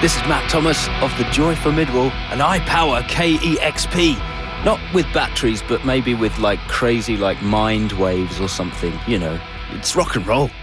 This is Matt Thomas of The Joy for Midwall, and I power KEXP. Not with batteries, but maybe with like crazy like mind waves or something, you know. It's rock and roll.